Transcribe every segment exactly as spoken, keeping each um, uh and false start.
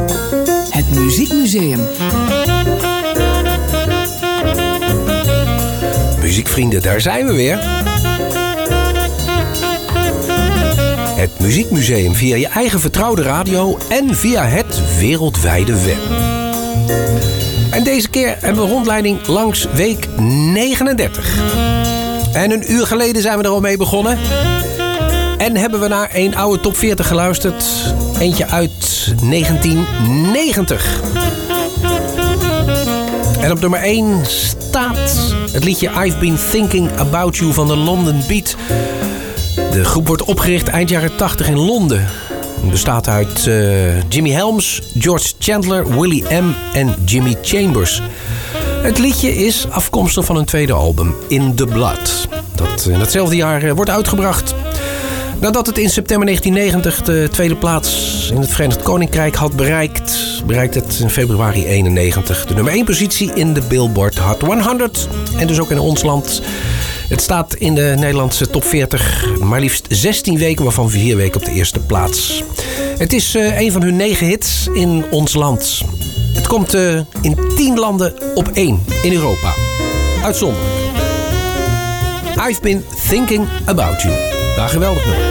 Het Muziekmuseum. Muziekvrienden, daar zijn we weer. Het Muziekmuseum via je eigen vertrouwde radio en via het wereldwijde web. En deze keer hebben we rondleiding langs week negenendertig. En een uur geleden zijn we er al mee begonnen. En hebben we naar een oude top veertig geluisterd. Eentje uit negentien negentig. En op nummer één staat het liedje I've Been Thinking About You van de London Beat. De groep wordt opgericht eind jaren tachtig in Londen. Het bestaat uit uh, Jimmy Helms, George Chandler, Willie M. en Jimmy Chambers. Het liedje is afkomstig van hun tweede album, In The Blood. Dat in hetzelfde jaar uh, wordt uitgebracht. Nadat het in september negentien negentig de tweede plaats in het Verenigd Koninkrijk had bereikt, bereikt het in februari eenennegentig de nummer één positie in de Billboard Hot honderd. En dus ook in ons land. Het staat in de Nederlandse top veertig, maar liefst zestien weken, waarvan vier weken op de eerste plaats. Het is uh, een van hun negen hits in ons land. Het komt uh, in tien landen op één in Europa. Uitzonderlijk. I've Been Thinking About You. Daar geweldig nummer.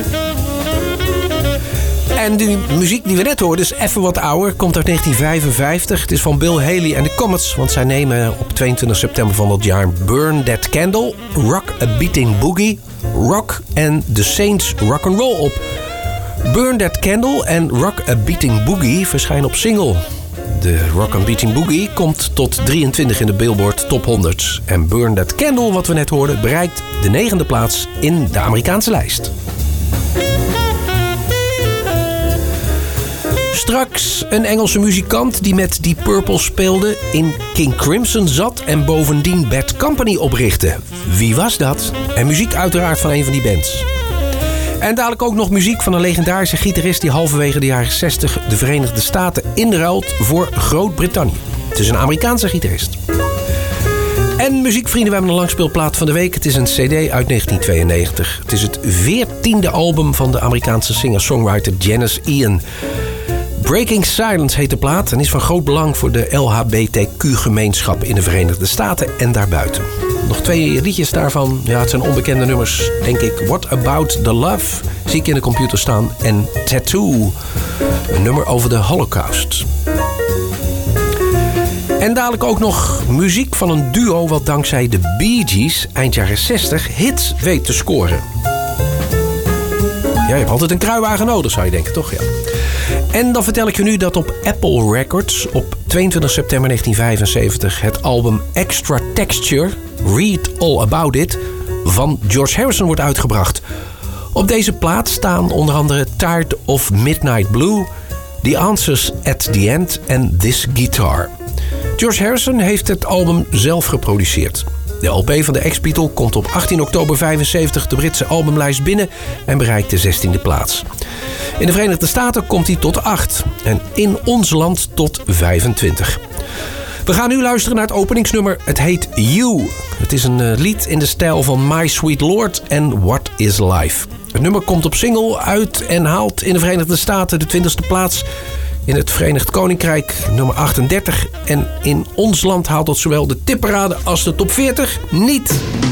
En de muziek die we net hoorden is even wat ouder. Komt uit negentien vijfenvijftig. Het is van Bill Haley en de Comets. Want zij nemen op tweeëntwintig september van dat jaar Burn That Candle, Rock a Beating Boogie, Rock en The Saints Rock'n'Roll op. Burn That Candle en Rock a Beating Boogie verschijnen op single. De Rock a Beating Boogie komt tot drieëntwintig in de Billboard Top honderd. En Burn That Candle, wat we net hoorden, bereikt de negende plaats in de Amerikaanse lijst. Straks een Engelse muzikant die met Deep Purple speelde, in King Crimson zat en bovendien Bad Company oprichtte. Wie was dat? En muziek uiteraard van een van die bands. En dadelijk ook nog muziek van een legendarische gitarist die halverwege de jaren zestig de Verenigde Staten inruilt voor Groot-Brittannië. Het is een Amerikaanse gitarist. En muziekvrienden, we hebben een langspeelplaat van de week. Het is een cd uit negentien tweeënnegentig. Het is het veertiende album van de Amerikaanse singer-songwriter Janis Ian. Breaking Silence heet de plaat en is van groot belang voor de L H B T Q-gemeenschap in de Verenigde Staten en daarbuiten. Nog twee liedjes daarvan, ja, het zijn onbekende nummers, denk ik. What About The Love, zie ik in de computer staan. En Tattoo, een nummer over de Holocaust. En dadelijk ook nog muziek van een duo wat dankzij de Bee Gees eind jaren zestig hits weet te scoren. Ja, je hebt altijd een kruiwagen nodig, zou je denken, toch? Ja. En dan vertel ik je nu dat op Apple Records op tweeëntwintig september negentien vijfenzeventig het album Extra Texture, Read All About It, van George Harrison wordt uitgebracht. Op deze plaat staan onder andere Tired of Midnight Blue, The Answers at the End en This Guitar. George Harrison heeft het album zelf geproduceerd. De L P van de ex-Beatle komt op achttien oktober vijfenzeventig de Britse albumlijst binnen en bereikt de zestiende plaats. In de Verenigde Staten komt hij tot acht en in ons land tot vijfentwintig. We gaan nu luisteren naar het openingsnummer. Het heet You. Het is een lied in de stijl van My Sweet Lord en What Is Life. Het nummer komt op single uit en haalt in de Verenigde Staten de twintigste plaats. In het Verenigd Koninkrijk nummer achtendertig. En in ons land haalt het zowel de tipparade als de top veertig niet.